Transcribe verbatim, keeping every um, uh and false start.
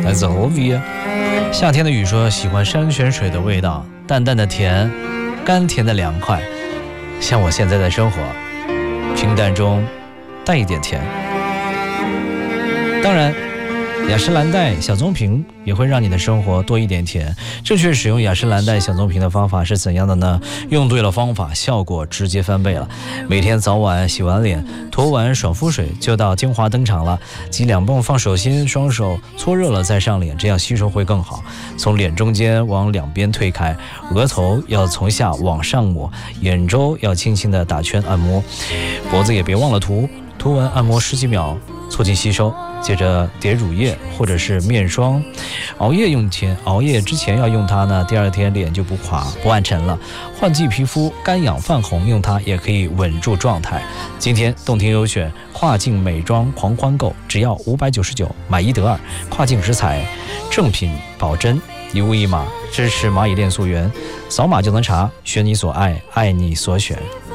来自侯 V。夏天的雨说喜欢山泉水的味道，淡淡的甜，甘甜的凉快，像我现在的生活，平淡中带一点甜。当然雅诗兰黛小棕瓶也会让你的生活多一点甜。正确使用雅诗兰黛小棕瓶的方法是怎样的呢？用对了方法，效果直接翻倍了。每天早晚洗完脸，涂完爽肤水，就到精华登场了。挤两泵放手心，双手搓热了再上脸，这样吸收会更好。从脸中间往两边推开，额头要从下往上抹，眼周要轻轻的打圈按摩，脖子也别忘了涂。涂完按摩十几秒，促进吸收。接着叠乳液或者是面霜，熬夜用前熬夜之前要用它呢，第二天脸就不垮不暗沉了。换季皮肤干痒泛红，用它也可以稳住状态。今天动听优选跨境美妆狂欢购，只要五百九十九买一得二，跨境食材正品保真，一物一码，支持蚂蚁链溯源，扫码就能查，选你所爱，爱你所选。